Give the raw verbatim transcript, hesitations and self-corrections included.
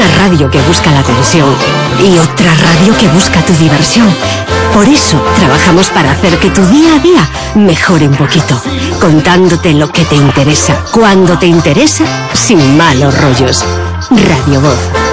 radio que busca la atención y otra radio que busca tu diversión. Por eso trabajamos para hacer que tu día a día mejore un poquito, contándote lo que te interesa, cuando te interesa, sin malos rollos. Radio Voz.